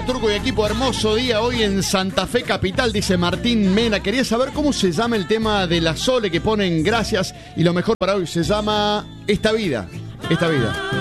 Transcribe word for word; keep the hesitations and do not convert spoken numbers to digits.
día, Turco y equipo, hermoso día hoy en Santa Fe Capital, dice Martín Mena. Quería saber cómo se llama el tema de la Sole que ponen gracias y lo mejor para hoy. Se llama Esta Vida, Esta Vida.